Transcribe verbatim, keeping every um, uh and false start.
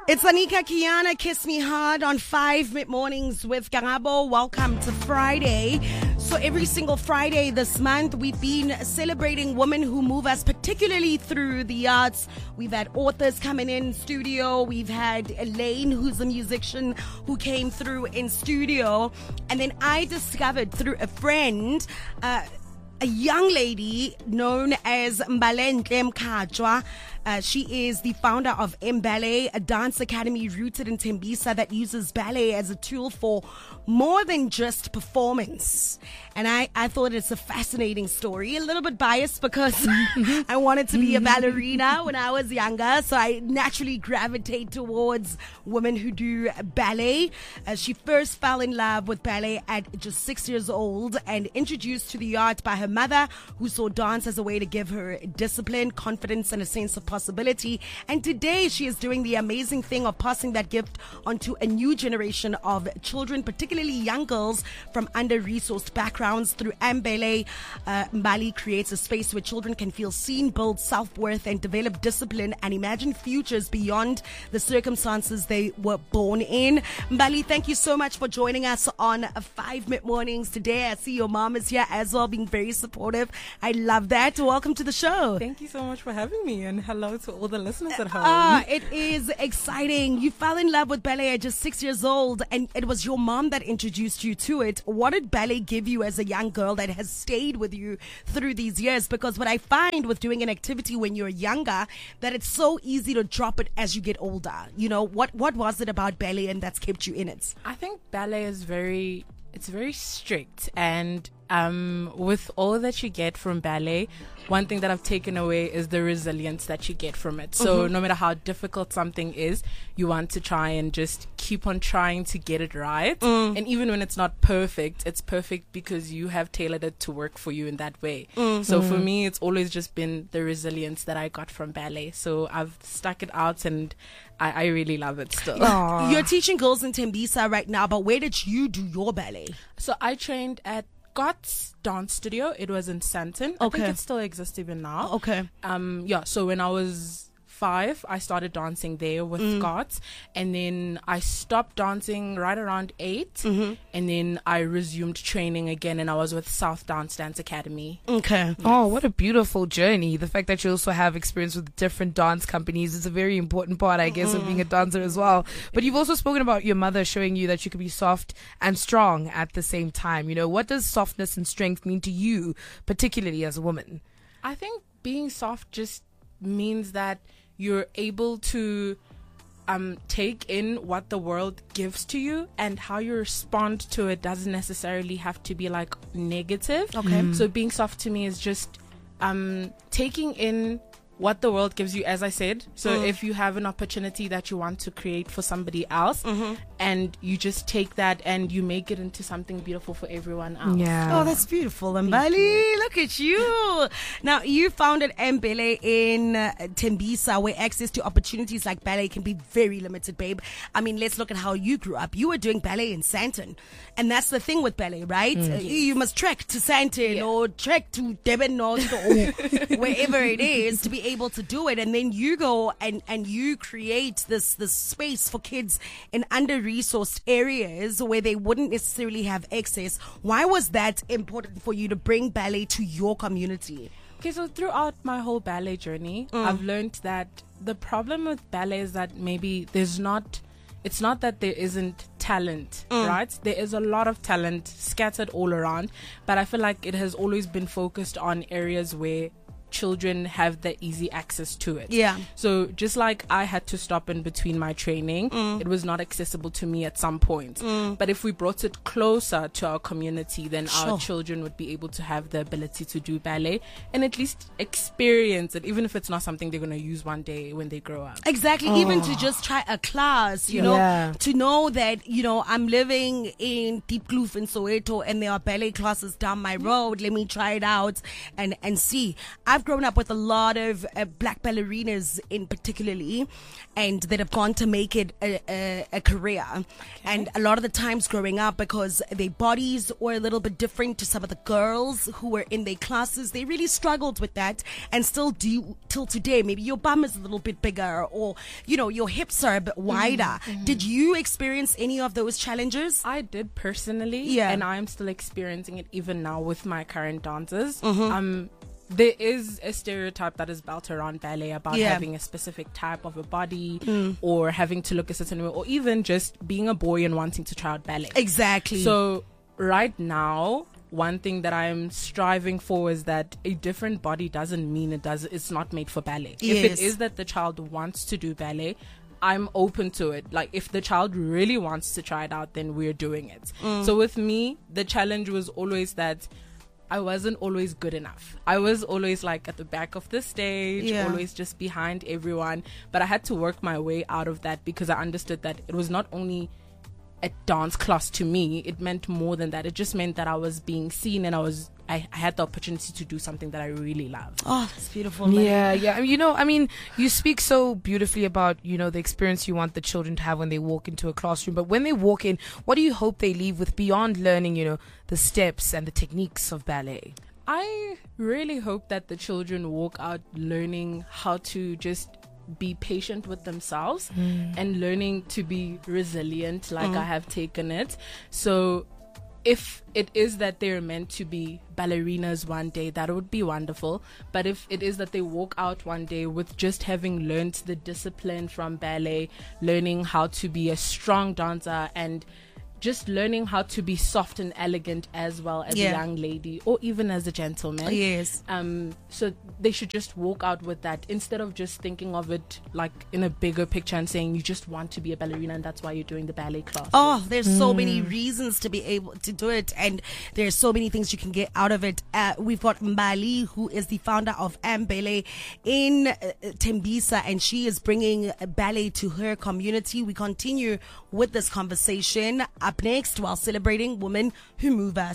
It's Anika Kiana, Kiss Me Hard on five Mid-Mornings with Karabo. Welcome to Friday. So every single Friday this month, we've been celebrating women who move us, particularly through the arts. We've had authors coming in studio. We've had Elaine, who's a musician, who came through in studio. And then I discovered through a friend, uh, a young lady known as Mbalenhle Mkhatshwa. Uh, she is the founder of Mbale, a dance academy rooted in Tembisa that uses ballet as a tool for more than just performance. And I, I thought it's a fascinating story. A little bit biased because I wanted to be a ballerina when I was younger. So I naturally gravitate towards women who do ballet. Uh, she first fell in love with ballet at just six years old and introduced to the art by her mother, who saw dance as a way to give her discipline, confidence, and a sense of possibility. And today she is doing the amazing thing of passing that gift onto a new generation of children, particularly young girls from under-resourced backgrounds. Through Mbale, uh, Mbali creates a space where children can feel seen, build self-worth, and develop discipline and imagine futures beyond the circumstances they were born in. Mbali, thank you so much for joining us on five Mid-Mornings today. I see your mom is here as well, being very supportive. I love that. Welcome to the show. Thank you so much for having me, and hello to all the listeners at home. Ah, it is exciting. You fell in love with ballet at just six years old, and it was your mom that introduced you to it. What did ballet give you as a young girl that has stayed with you through these years? Because what I find with doing an activity when you're younger, that it's so easy to drop it as you get older. You know, what, what was it about ballet and that's kept you in it? I think ballet is very, it's very strict, and um, with all that you get from ballet, one thing that I've taken away is the resilience that you get from it. So mm-hmm. no matter how difficult something is, you want to try and just keep on trying to get it right. Mm. And even when it's not perfect, it's perfect because you have tailored it to work for you in that way. Mm-hmm. So for me, it's always just been the resilience that I got from ballet. So I've stuck it out, and I, I really love it still. You're teaching girls in Tembisa right now, but where did you do your ballet? So I trained at Gott's Dance Studio. It was in Sandton. Okay. I think it still exists even now. Okay. Um. Yeah. So when I was five, I started dancing there with mm. Gott's, and then I stopped dancing right around eight, mm-hmm. and then I resumed training again, and I was with South Dance Dance Academy. Okay. Yes. Oh, what a beautiful journey. The fact that you also have experience with different dance companies is a very important part, I guess, mm. of being a dancer as well. But you've also spoken about your mother showing you that you could be soft and strong at the same time. You know, what does softness and strength mean to you, particularly as a woman? I think being soft just means that you're able to um, take in what the world gives to you, and how you respond to it doesn't necessarily have to be like negative. Okay. Mm. So being soft to me is just um, taking in what the world gives you, as I said. So mm. if you have an opportunity that you want to create for somebody else, mm-hmm. and you just take that and you make it into something beautiful for everyone else. Yeah. Oh, that's beautiful. Mbali, look at you. Now, you founded Mbale in uh, Tembisa, where access to opportunities like ballet can be very limited, babe. I mean, let's look at how you grew up. You were doing ballet in Sandton. And that's the thing with ballet, right? Mm. Uh, you must trek to Sandton yeah. or trek to Devon North or wherever it is to be able to do it. And then you go and, and you create this, this space for kids in under-resourced areas where they wouldn't necessarily have access. Why was that important for you to bring ballet to your community? Okay, so throughout my whole ballet journey, mm. I've learned that the problem with ballet is that maybe there's not, it's not that there isn't talent, mm. right? There is a lot of talent scattered all around, but I feel like it has always been focused on areas where children have the easy access to it. Yeah. So just like I had to stop in between my training, mm. it was not accessible to me at some point. Mm. But if we brought it closer to our community, then sure. our children would be able to have the ability to do ballet and at least experience it, even if it's not something they're going to use one day when they grow up. Exactly. Oh. Even to just try a class, you yeah. know, to know that, you know, I'm living in Diepkloof in Soweto and there are ballet classes down my road. Let me try it out and, and see. I've grown up with a lot of uh, black ballerinas in particularly, and that have gone to make it a, a, a career. Okay. And a lot of the times growing up, because their bodies were a little bit different to some of the girls who were in their classes, they really struggled with that and still do till today. Maybe your bum is a little bit bigger, or, you know, your hips are a bit wider. Mm-hmm. Did you experience any of those challenges? I did personally, yeah. and I'm still experiencing it even now with my current dancers. Mm-hmm. Um, there is a stereotype that is built around ballet about yeah. having a specific type of a body, mm. or having to look a certain way, or even just being a boy and wanting to try out ballet. Exactly. So right now, one thing that I'm striving for is that a different body doesn't mean it does. It's not made for ballet. Yes. If it is that the child wants to do ballet, I'm open to it. Like, if the child really wants to try it out, then we're doing it. Mm. So with me, the challenge was always that I wasn't always good enough. I was always like at the back of the stage, yeah. always just behind everyone. But I had to work my way out of that, because I understood that it was not only a dance class to me, it meant more than that. It just meant that I was being seen, and I was I, I had the opportunity to do something that I really love. Oh, that's beautiful. Yeah, yeah. I mean, you know, I mean, you speak so beautifully about, you know, the experience you want the children to have when they walk into a classroom. But when they walk in, what do you hope they leave with beyond learning, you know, the steps and the techniques of ballet? I really hope that the children walk out learning how to just be patient with themselves mm. and learning to be resilient, like mm. I have taken it. So if it is that they're meant to be ballerinas one day, that would be wonderful. But if it is that they walk out one day with just having learned the discipline from ballet, learning how to be a strong dancer, and just learning how to be soft and elegant as well as yeah. a young lady, or even as a gentleman. Yes. Um. So they should just walk out with that, instead of just thinking of it like in a bigger picture and saying you just want to be a ballerina and that's why you're doing the ballet class. Oh, there's mm. so many reasons to be able to do it, and there's so many things you can get out of it. Uh, we've got Mbali, who is the founder of Mbele in uh, Tembisa, and she is bringing ballet to her community. We continue with this conversation up next while celebrating women who move us.